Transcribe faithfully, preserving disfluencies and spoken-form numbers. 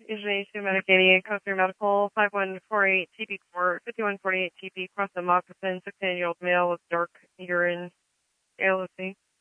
Usually two medicated, Coaster Medical, five one four eight T P Court, fifty-one forty-eight T P, cross the moccasin, sixteen-year-old male with dark urine, A L O C.